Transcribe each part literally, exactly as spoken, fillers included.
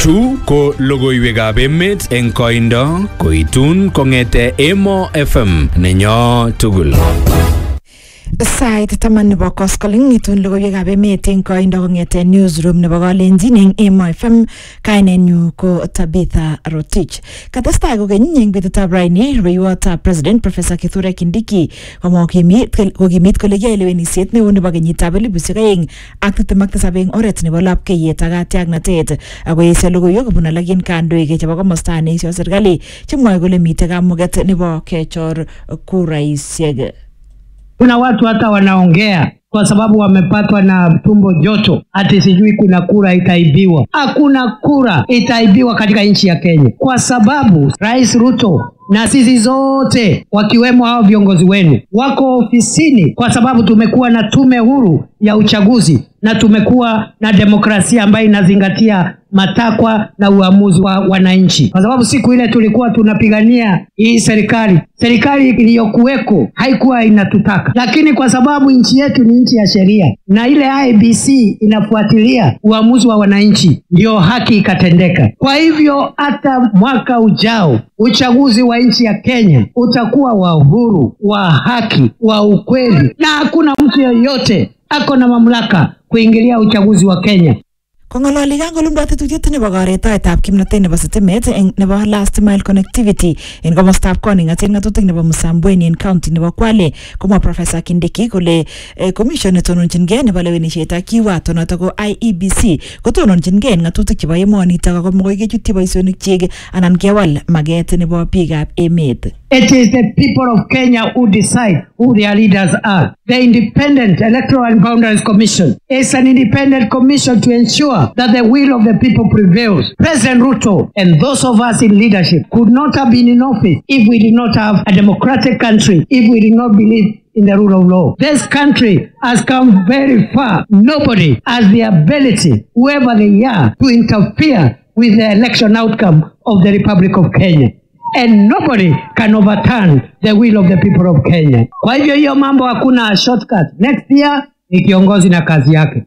Chu ko logoiwekab emet eng koindo koitun kongete Emo F M nenyo tugul. Sait taman nebo koskoling itun logoiwekab emet eng koindo kongete newsroom nebo Kalenjin eng Emo F M. Kainenyu ko Tabitha Rotich. Katestai kokeny eng betutab raini rubeiwotab President Professor Kithure Kindiki kokimit kole kiyoe lewenisiet neo nebo kenyitab elipusiek aeng ak tiptem ak tisab eng oret nebo lapkeiyet ak katiaknatet ako esio logoiwek kobun alak eng kandoik chebo komosta neesio serikali chemwoe kole mitei kamuget nebo kechor kuraisiek. Kuna watu hata wanaongea kwa sababu wamepatwa na tumbo joto ati sijui kuna kura itaibiwa. Hakuna kura itaibiwa katika nchi ya Kenya, kwa sababu Rais Ruto na sisi zote wakiwemo hao viongozi wenu wako ofisini kwa sababu tumekuwa na tume huru ya uchaguzi na tumekuwa na demokrasia ambayo inazingatia matakwa na uamuzi wa wananchi. Kwa sababu siku ile tulikuwa tunapigania hii serikali, serikali iliyokuweko haikuwa inatutaka, lakini kwa sababu nchi yetu ni nchi ya sheria na ile I B C inafuatilia uamuzi wa wananchi, ndio haki ikatendeka. Kwa hivyo hata mwaka ujao uchaguzi wa nchi ya Kenya utakuwa wa uhuru, wa haki, wa ukweli, na hakuna mtu yeyote ako na mamlaka kuingilia uchaguzi wa Kenya. Kongololi kangolumdo tetutiet nebo karetaetab kimnatet nebo sitimet eng nebo last mile connectivity eng komostab Koningat eng ngatutik nebo Msambweni eng county nebo Kwale, komwa Professor Kindiki kole eh, commission netononjingei nebo lewenisiet ak kiwato noto ko I E B C kotononjingei eng ngatutik chebo emonitok ako mokoi kechutyi boisionik chik anan kewal maget nebo biikab emet. It is the people of Kenya who decide who their leaders are. The Independent Electoral and Boundaries Commission is an independent commission to ensure that the will of the people prevails. President Ruto and those of us in leadership could not have been in office if we did not have a democratic country, if we did not believe in the rule of law. This country has come very far. Nobody has the ability, whoever they are, to interfere with the election outcome of the Republic of Kenya. And nobody can overturn the will of the people of Kenya. Kwa hivyo hiyo mambo hakuna shortcut. Next year ni kiongozi na kazi yake.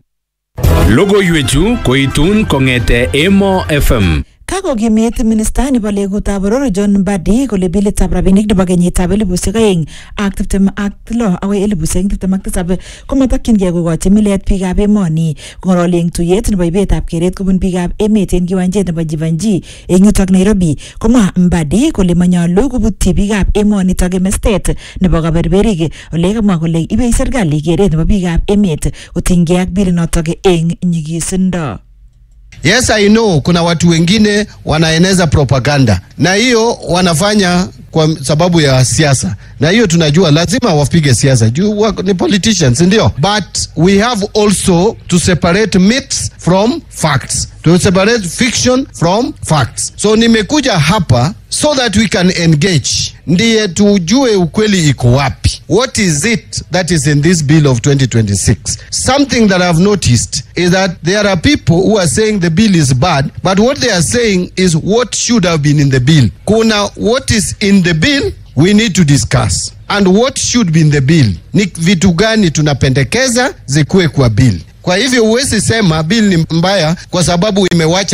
Logoiwechu koitun kongete Emo F M. Kakokimit minister nebo legutab boror John Mbadi kole bilitab rabinik nebo kenyitab elipusiek aeng ak tiptem ak lo akoi elipusiek tiptem ak tisab komatakyingei kokochi milet biikab emoni kong'ololi eng tuyet nebo ibetab keret kobun biikab emet eng kiwanjet nebo Jivanji eng yutok Nairobi. Komwa Mbadi kole manyolu kobutyi biikab emonitok emestet nebo kaberberik ole kamwa kole ibei serikali keret nebo biikab emet kotinygei ak bilinotok eng nyigisindo. Yes, I know kuna watu wengine wanaeneza propaganda na hiyo wanafanya kwa sababu ya siasa, na hiyo tunajua lazima wapige siasa juu ni politicians, ndio. But we have also to separate myths from facts, to separate fiction from facts. So nimekuja hapa so that we can engage, ndiye tujue ukweli iko wapi. What is it that is in this bill of twenty twenty-six? Something that I've noticed is that there are people who are saying the bill is bad, but what they are saying is what should have been in the bill. Kuna what is in the bill we need to discuss, and what should be in the bill. Ni vitu gani tunapendekeza zikuwe kwa bill. Kwa hivyo huwezi sema bill ni mbaya kwa sababu imewacha